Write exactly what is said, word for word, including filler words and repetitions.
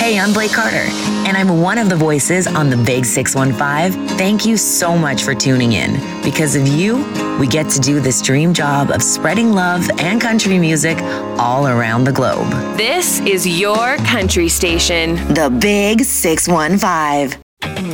Hey, I'm Blake Carter, and I'm one of the voices on the Big six one five. Thank you so much for tuning in. Because of you, we get to do this dream job of spreading love and country music all around the globe. This is your country station. The Big six one five.